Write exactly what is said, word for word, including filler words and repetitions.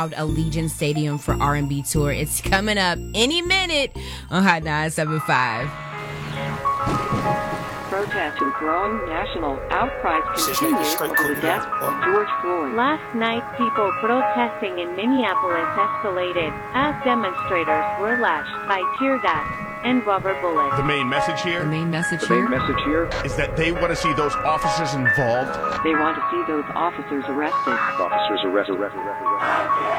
Allegiant Stadium for R and B tour. It's coming up any minute on Hot nine seven five. Protest and growing national outcry continues over the death of George Floyd. Last night, people protesting in Minneapolis escalated as demonstrators were lashed by tear gas and rubber bullets. The main message here, The main message The here. main message here is that they want to see those officers involved. They want to see those officers arrested. officers arrested. arrested, arrested, arrested.